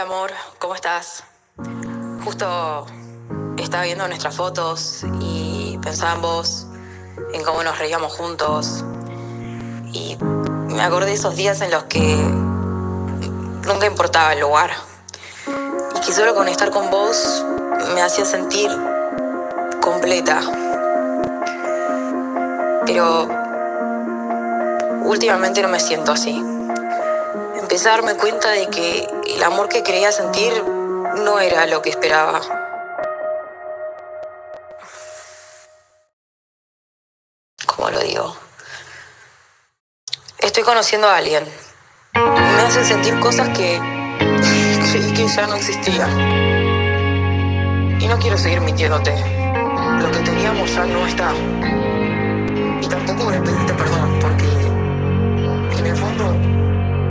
Hola amor, ¿cómo estás? Justo estaba viendo nuestras fotos y pensaba en vos, en cómo nos reíamos juntos. Y me acordé de esos días en los que nunca importaba el lugar. Y que solo con estar con vos me hacía sentir completa. Pero últimamente no me siento así. Empecé a darme cuenta de que el amor que creía sentir no era lo que esperaba. ¿Cómo lo digo? Estoy conociendo a alguien. Me hace sentir cosas que creí que ya no existían. Y no quiero seguir mintiéndote. Lo que teníamos ya no está. Y tampoco voy a pedirte perdón, porque en el fondo